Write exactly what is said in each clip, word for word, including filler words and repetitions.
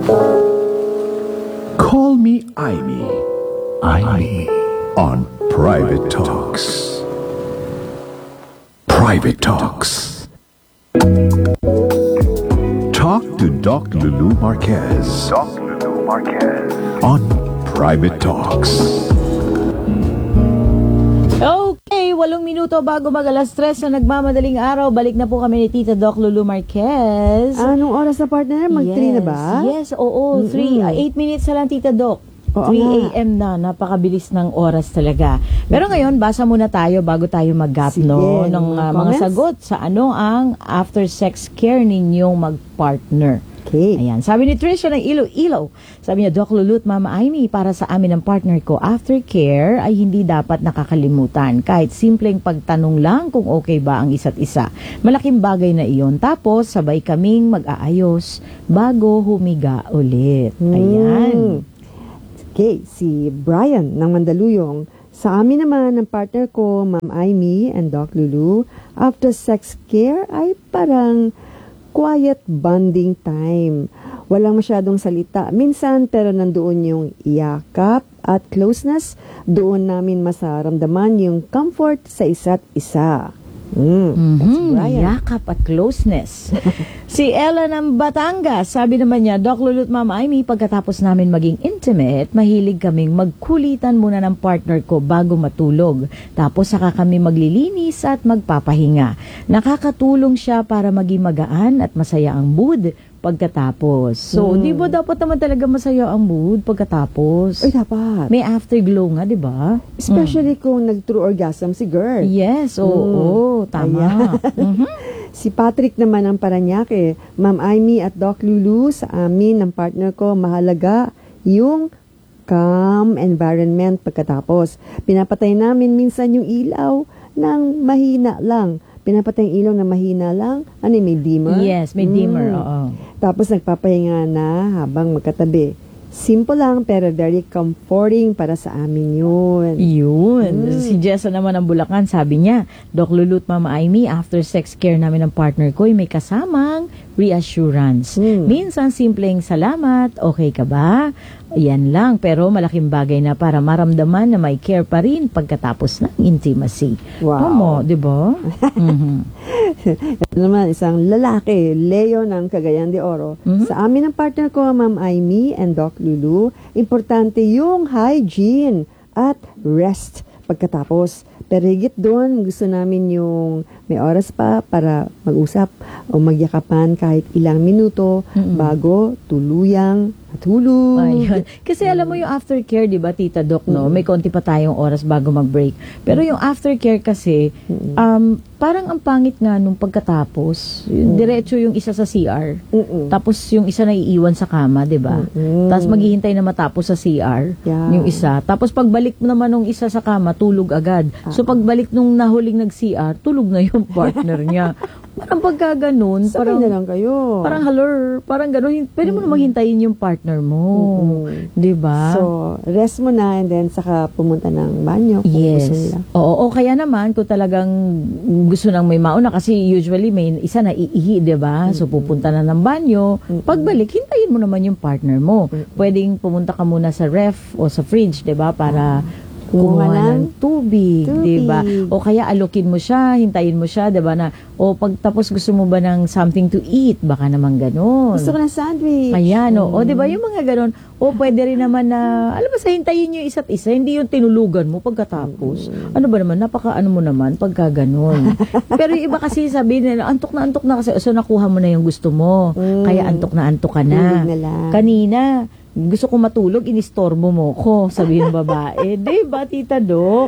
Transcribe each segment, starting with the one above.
Call me Amy. Amy on Private Talks. Private Talks. Talk to Doc Lulu Marquez. Doc Lulu Marquez on Private Talks. Okay, walong minuto bago mag alas tres na nagmamadaling araw. Balik na po kami ni Tita Doc Lulu Marquez. Anong oras na partner? Mag three yes, na ba? Yes, oo, three. eight minutes na lang, Tita Doc. three a.m. na, napakabilis ng oras talaga. Pero ngayon, basa muna tayo bago tayo mag-gap, no? Ng uh, mga sagot sa ano ang after-sex care ninyong mag-partner. Okay. Ayan. Sabi ni Trisha ng Iloilo, sabi niya, Doc Lulu at Mama Amy, para sa amin ng partner ko, aftercare ay hindi dapat nakakalimutan. Kahit simpleng pagtanong lang kung okay ba ang isa't isa. Malaking bagay na iyon. Tapos, sabay kaming mag-aayos bago humiga ulit. Ayan. Hmm. Okay, si Brian ng Mandaluyong, sa amin naman ng partner ko, Ma'am Amy and Doc Lulu, after sex care ay parang quiet bonding time. Walang masyadong salita. Minsan, pero nandoon yung yakap at closeness. Doon namin masaramdaman yung comfort sa isa't isa. Mm, Mm-hmm. Yakap at closeness. Si Ella ng Batangas, sabi naman niya, Doc Lulu at Mama Amy, pagkatapos namin maging intimate, mahilig kaming magkulitan muna ng partner ko bago matulog. Tapos saka kami maglilinis at magpapahinga. Nakakatulong siya para maging magaan at masaya ang mood pagkatapos. So, Mm. di ba dapat naman talaga masaya ang mood pagkatapos? Ay, dapat. May afterglow nga, di ba? Especially kung nag-true orgasm si girl. Yes, oo, Mm. tama. Mhm. Si Patrick naman ng Paranaque, Ma'am Amy at Doc Lulu, sa amin ng partner ko, mahalaga yung calm environment pagkatapos. Pinapatay namin minsan yung ilaw ng mahina lang. Pinapatay yung ilaw na mahina lang. Ano yung may dimmer? Yes, may dimmer, Mm. oo. Tapos nagpapahinga na habang magkatabi. Simple lang pero very comforting para sa amin yun. Yun. Mm. Si Jessa naman ng Bulacan, sabi niya, Doc Lulu at Mama Amy, after sex care namin ng partner ko, may kasamang reassurance. Mm. Minsan, simpleng salamat, okay ka ba? Yan lang, pero malaking bagay na para maramdaman na may care pa rin pagkatapos ng intimacy. Wow. Tama, di ba? Mhm. Ito naman, isang lalaki, Leo ng Cagayan de Oro. Mhm. Sa amin ng partner ko, Ma'am Amy and Doc Lulu, importante yung hygiene at rest pagkatapos. Pero higit doon, gusto namin yung may oras pa para mag-usap o magyakapan kahit ilang minuto Mm-mm. bago tuluyang matulog. Ayun. Kasi alam mo yung aftercare, di ba, Tita Doc, no? May konti pa tayong oras bago mag-break. Pero yung aftercare kasi, um, parang ang pangit nga nung pagkatapos, yung diretso yung isa sa C R, Mm-mm. tapos yung isa na iiwan sa kama, di ba? Mm-mm. Tapos maghihintay na matapos sa C R, Yeah. yung isa. Tapos pagbalik naman nung isa sa kama, tulog agad. So pagbalik nung nahuling nag-C R, tulog na yung partner niya. Parang pagka ganun, Sabay parang, na lang kayo. parang halor, parang ganun, pwede mo namang hintayin yung partner mo. Mm-mm. Di ba? So, rest mo na and then saka pumunta ng banyo kung gusto nila. Yes. Oo, o kaya naman kung talagang gusto nang may mauna kasi usually may isa na iihi, 'di ba? So pupunta na ng banyo, pagbalik hintayin mo naman yung partner mo. Pwedeng pumunta ka muna sa ref o sa fridge, 'di ba? Para kumuha ng tubig, tubig. 'di ba? O kaya alokin mo siya, hintayin mo siya, 'di ba, na o pagtapos gusto mo ba ng something to eat, baka naman gano'n. Gusto ko ng sandwich. Ayan, o, o 'di ba yung mga gano'n. O pwede rin naman na, alam mo, sa hintayin nyo yung isa't isa, hindi yung tinulugan mo pagkatapos. Ano ba naman, napaka ano mo naman pagka gano'n. Pero yung iba kasi sabihin nila, antok na antok na kasi, so nakuha mo na yung gusto mo. Kaya antok na antok ka na. Tulog na lang. Kanina, gusto ko matulog, inistorbo mo ko, sabihin ng babae. Di ba, Tita Doc?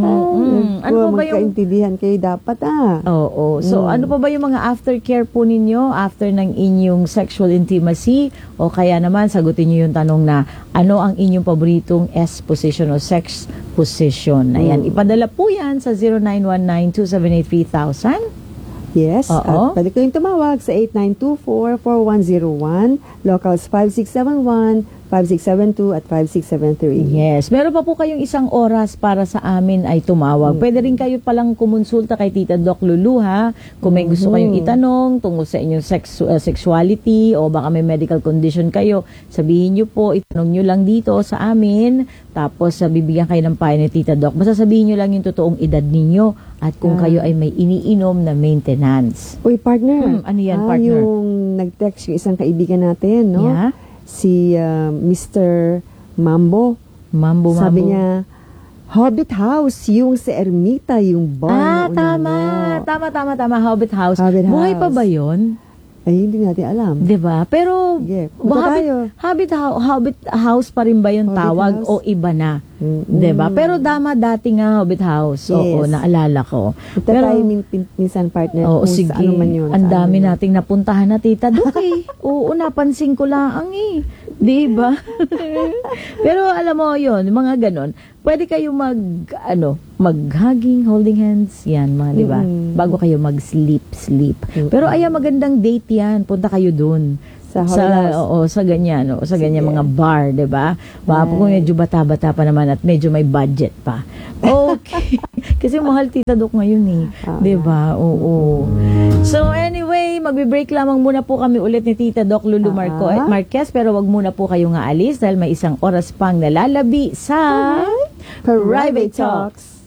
Mm-mm. Ano pa ba yung... Magkaintindihan kayo dapat ah. Oo. So, Mm. ano pa ba yung mga aftercare po ninyo after ng inyong sexual intimacy? O kaya naman, sagutin nyo yung tanong na, ano ang inyong paboritong S position o sex position? Ayan, Mm. ipadala po yan sa zero nine one nine two seven eight three thousand. Yes. Oo. At pwede kayong tumawag sa eight nine two four four one zero one, locals five six seven one five six seven two at five six seven three. Yes. Meron pa po kayong isang oras para sa amin ay tumawag. Pwede rin kayo palang kumonsulta kay Tita Doc Lulu, ha? Kung may gusto kayong itanong tungkol sa inyong sex, uh, sexuality o baka may medical condition kayo, sabihin nyo po, itanong nyo lang dito sa amin. Tapos uh, bibigyan kayo ng payo ni Tita Doc. Basta sabihin nyo lang yung totoong edad ninyo at kung Ah. kayo ay may iniinom na maintenance. Uy, partner. Hmm, ano yan, ah, partner? Yung nag-text yung isang kaibigan natin, no? Yeah? Si uh, mister Mambo. Mambo, mambo. Sabi niya, Hobbit House, yung sa Ermita, yung bar Ah, na tama. unano. Tama, tama, tama. Hobbit House. Hobbit Buhay House. pa ba yun? Ay, hindi natin alam. Diba? Pero, Sige, punta Hobbit, tayo. Hobbit, Hou- Hobbit House pa rin ba yung Hobbit tawag House? o iba na? Mm-mm. Diba? Pero dama dati nga Hobbit House. Oo, Yes. naalala ko. Punta Pero, tayo min, min- minsan, partner, oo, kung sige. sa ano man yun. Ang sa dami ano yun. nating napuntahan na Tita Doc eh. Oo, napansin ko lang eh. Diba? Pero alam mo yun, mga ganon. Pwede kayo mag, ano, mag-hugging, holding hands. Yan, mga, diba? Mm-mm. Bago kayo mag-sleep, sleep. Mm-mm. Pero ayan, magandang date yan. Punta kayo dun. Sa sa Hobbit House. oo, sa ganyan, oo, sa ganyan Sige. mga bar, 'di ba? Baka po kung Right. medyo bata-bata pa naman at medyo may budget pa. Okay. Kasi mahal Tita Doc ngayon eh, Ah. 'di ba? Oo. So anyway, magbe-break lamang muna po kami ulit ni Tita Doc Lulu Marco Ah. Marquez, pero wag muna po kayong aalis dahil may isang oras pang nalalabi sa Private Talks.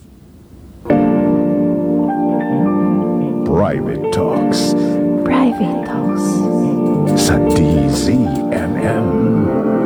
Private Talks Private Talks. sa D Z M M.